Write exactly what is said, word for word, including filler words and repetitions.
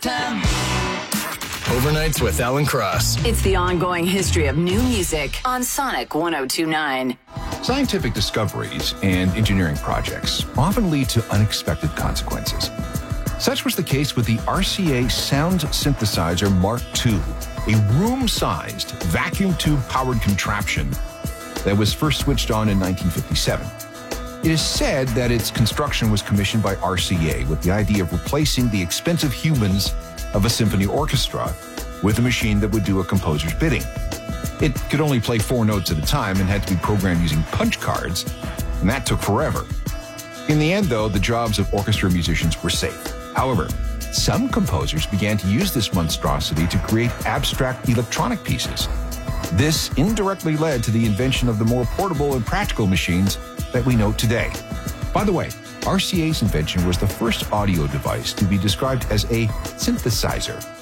Time. Overnights with Alan Cross. It's the ongoing history of new music on Sonic one oh two point nine. Scientific discoveries and engineering projects often lead to unexpected consequences. Such was the case with the R C A Sound Synthesizer Mark two, a room-sized, vacuum tube-powered contraption that was first switched on in nineteen fifty-seven. It is said that its construction was commissioned by R C A with the idea of replacing the expensive humans of a symphony orchestra with a machine that would do a composer's bidding. It could only play four notes at a time and had to be programmed using punch cards, and that took forever. In the end, though, the jobs of orchestra musicians were safe. However, some composers began to use this monstrosity to create abstract electronic pieces. This indirectly led to the invention of the more portable and practical machines that we know today. By the way, R C A's invention was the first audio device to be described as a synthesizer.